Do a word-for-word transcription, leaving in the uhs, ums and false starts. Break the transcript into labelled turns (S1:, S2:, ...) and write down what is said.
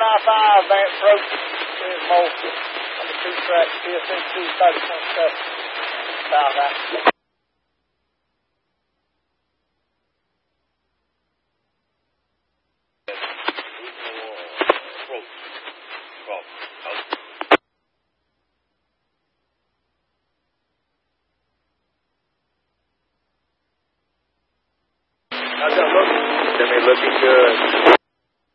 S1: ninety-five, Vance Road, in Moulton. On the two-track T S N two thirty point seven. South Africa. How's that looking?
S2: Jimmy looking good.